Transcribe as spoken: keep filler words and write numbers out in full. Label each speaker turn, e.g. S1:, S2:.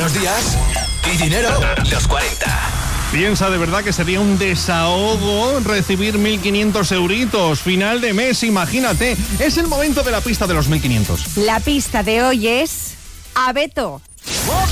S1: Buenos días y dinero, los cuarenta.
S2: Piensa de verdad que sería un desahogo recibir mil quinientos euritos. Final de mes, imagínate. Es el momento de la pista de los mil quinientos.
S3: La pista de hoy es Abeto.